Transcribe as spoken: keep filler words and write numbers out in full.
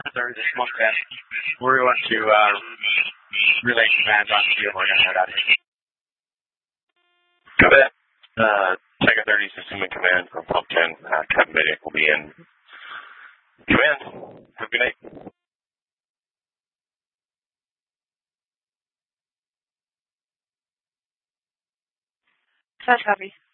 Sorry, just one bit. We want to uh, relay commands on field. We're going to head out here. Go ahead. Uh, Tiger thirty, System in Command from Pump ten. Uh, Captain Medic will be in command. Have a good night. Such copy.